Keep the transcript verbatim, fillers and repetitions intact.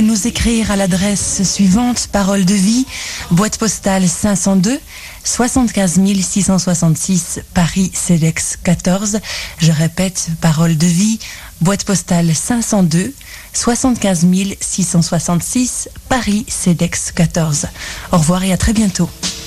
Nous écrire à l'adresse suivante, Parole de vie, boîte postale cinq cent deux, soixante-quinze mille six cent soixante-six, Paris, CEDEX quatorze. Je répète, Parole de vie, boîte postale cinq cent deux, soixante-quinze mille six cent soixante-six, Paris, CEDEX quatorze. Au revoir et à très bientôt.